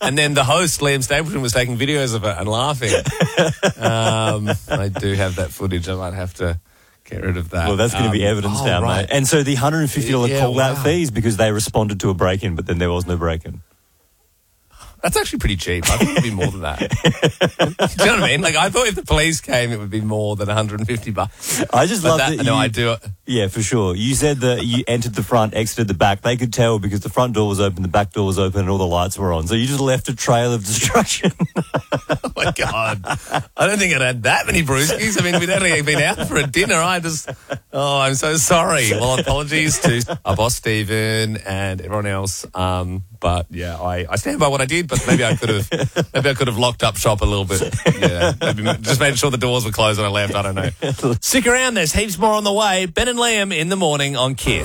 And then the host, Liam Stapleton, was taking videos of it and laughing. I do have that footage. I might have to get rid of that. Well, that's going to be evidence now, right. mate. And so the $150 call-out fees because they responded to a break-in, but then there was no break-in. That's actually pretty cheap. I think it'd be more than that. Do you know what I mean? Like, I thought if the police came, it would be more than $150. I just love that. No, I do. Yeah, for sure. You said that you entered the front, exited the back. They could tell because the front door was open, the back door was open, and all the lights were on. So you just left a trail of destruction. Oh, my God. I don't think I'd had that many brewskis. I mean, we'd only been out for a dinner. I'm so sorry. Well, apologies to our boss, Stephen, and everyone else. But yeah, I stand by what I did, but maybe I could have locked up shop a little bit. Yeah, maybe just made sure the doors were closed when I left. I don't know. Stick around, there's heaps more on the way. Ben and Liam in the morning on KISS.